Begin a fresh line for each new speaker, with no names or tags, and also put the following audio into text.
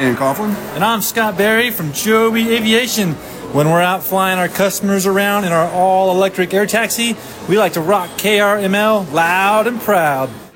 And Coughlin.
And I'm Scott Berry from Joby Aviation. When we're out flying our customers around in our all-electric air taxi, we like to rock KRML loud and proud.